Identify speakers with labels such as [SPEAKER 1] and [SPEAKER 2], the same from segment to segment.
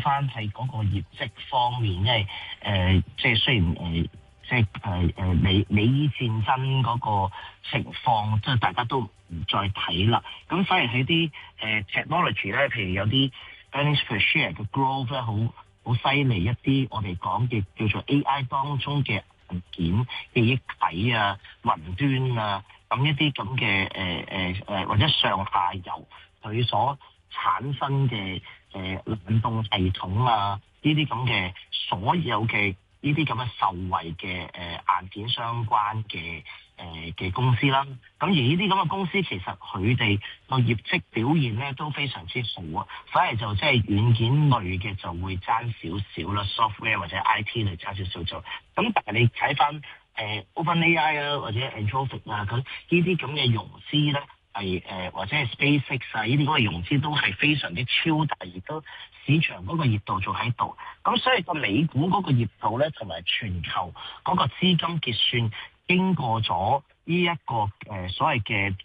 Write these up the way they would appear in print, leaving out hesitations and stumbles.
[SPEAKER 1] 翻係嗰個業績方面，因為即係雖然美伊戰爭嗰個情況，即係大家都唔再睇啦。咁反而喺啲technology 咧，譬如有啲 earnings per share 嘅 growth 咧，好犀利一啲。我哋講嘅叫做 AI 當中嘅硬件、記憶體啊、雲端啊，咁一啲咁嘅或者上下游佢所產生嘅冷凍系統啊，呢啲咁嘅所有嘅呢啲咁嘅受惠嘅硬件相關嘅公司啦。咁而呢啲咁嘅公司其實佢哋個業績表現咧都非常之好啊，反而就即係軟件類嘅就會爭少少啦 ，software 或者 IT 類爭少少就。咁但係你睇翻OpenAI 啊或者 Anthropic 啊，咁呢啲咁嘅融資咧係或者係 SpaceX 啊呢啲嗰個融資都係非常之超大，亦都市場嗰個熱度仲喺度。咁所以個美股嗰個熱度咧，同埋全球嗰個資金結算經過咗呢一個所謂嘅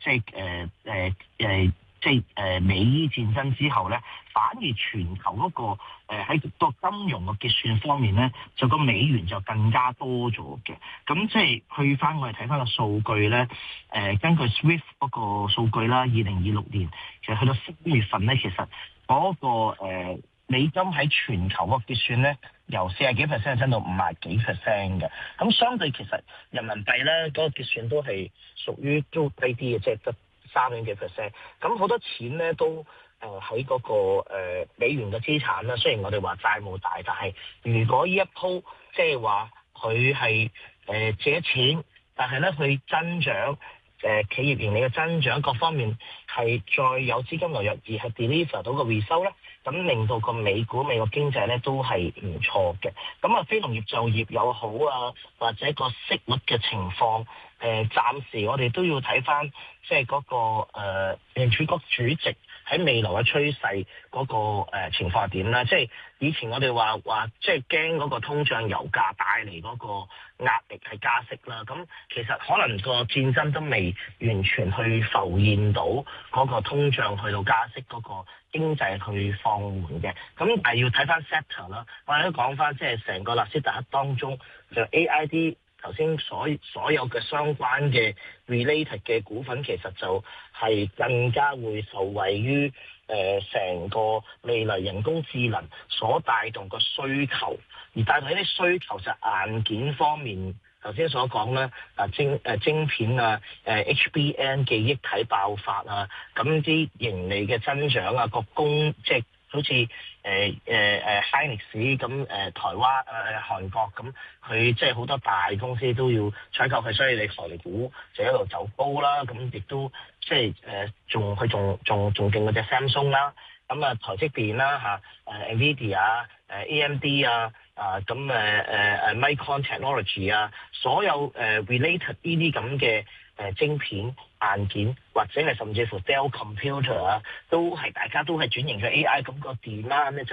[SPEAKER 1] 美伊戰爭之後咧，反而全球嗰個喺個金融嘅結算方面咧，就個美元就更加多咗嘅。咁即係去翻我哋睇翻個數據咧，根據 SWIFT 嗰個數據啦，2026年其實去到3月份咧，其實嗰個美金喺全球個結算咧，由40幾%升到50幾%嘅。咁相對其實人民幣咧嗰個結算都係屬於都低啲嘅，即係得3幾%。咁好多錢咧都喺嗰個美元嘅資產啦。雖然我哋話債務大，但係如果呢一鋪即係話佢係借錢，但係咧佢增長企業盈利嘅增長各方面係再有資金流入，而係 deliver 到個 result 咧，咁令到個美國經濟咧都係唔錯嘅。咁啊，非農業就業又好啊，或者個息率嘅情況，暫時我哋都要睇翻，即係嗰個聯儲局主席喺未來嘅趨勢嗰個情況係點啦？即係以前我哋話即係驚嗰個通脹油價帶嚟嗰個壓力係加息啦。咁其實可能個戰爭都未完全去浮現到嗰個通脹去到加息嗰個經濟去放緩嘅。咁但係要睇翻 sector 啦。我哋都講翻即係成個納斯達克當中就 AID。頭先所有嘅相關嘅 related 嘅股份，其實就係更加會受惠於成個未來人工智能所帶動個需求，而帶動呢啲需求就硬件方面，頭先所講啦，晶片啊，HBM 記憶體爆發啊，咁啲盈利嘅增長啊，即係好似Hynix 咁台灣韓國咁，佢即係好多大公司都要採購佢，所以你台股就一路走高啦。咁亦都即係仲勁嗰隻 Samsung 啦，咁啊台積電啦NVIDIA AMD Micron Technology 所有related 呢啲咁嘅晶片硬件或者係甚至乎 Dell Computer 都係大家都係轉型咗 AI， 咁個 demand 咧就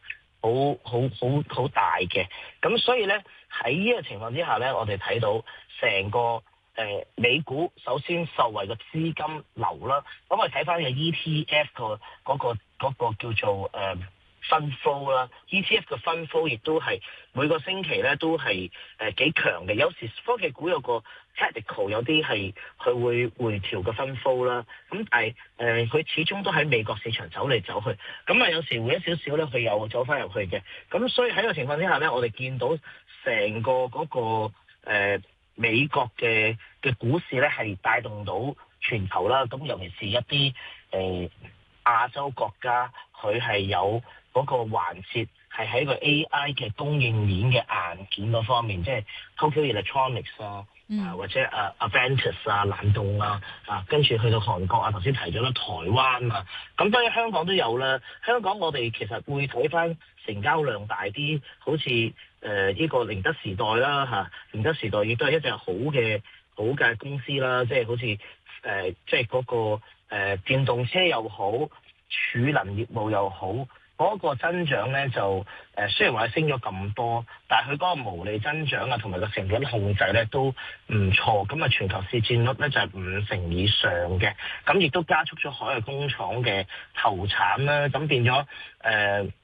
[SPEAKER 1] 好大嘅。咁所以咧喺呢個情況之下咧，我哋睇到成個美股首先受惠個資金流啦。咁我哋睇翻嘅 ETF 嗰個叫做fund flow 啦 ，ETF 嘅 fund flow 亦都係每個星期咧都係幾強嘅。有時科技股有個 technical 有啲係佢會回調嘅 fund flow 啦，咁但係佢始終都喺美國市場走嚟走去，咁啊有時回一少少咧，佢又走翻入去嘅。咁所以喺個情況之下咧，我哋見到成個嗰個美國嘅股市咧係帶動到全球啦。咁尤其是一啲亞洲國家，佢係有嗰個環節係喺個 AI 嘅供應鏈嘅硬件嗰方面，即係 Tokyo Electronics 或者Avantis 冷凍跟住去到韓國頭先提咗啦，台灣咁當然香港都有啦。香港我哋其實會睇翻成交量大啲，好似呢個寧德時代啦寧德時代亦都係一隻好嘅公司啦，即係好似即係嗰個電動車又好，儲能業務又好，嗰個增長咧就雖然話升咗咁多，但係佢嗰個毛利增長同埋個成本控制咧都唔錯。咁全球市佔率咧就係5成以上嘅，咁亦都加速咗海外工廠嘅投產啦。咁變咗